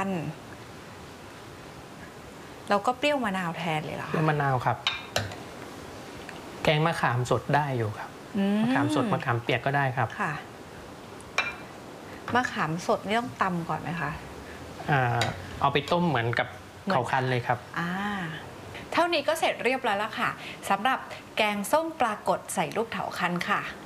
คั้นแล้วก็เปรี้ยวมะนาวแทนเลยเหรอคะเปรี้ยวมะนาวครับแกงมะขามสดได้อยู่ครับมะขามสดมะขามเปียกก็ได้ครับค่ะมะขามสดนี่ต้องตำก่อนไหมคะเอาไปต้มเหมือนกับเขาคั้นเลยครับเท่านี้ก็เสร็จเรียบร้อยแล้วค่ะสำหรับแกงส้มปลากดใส่ลูกเถาคั้นค่ะ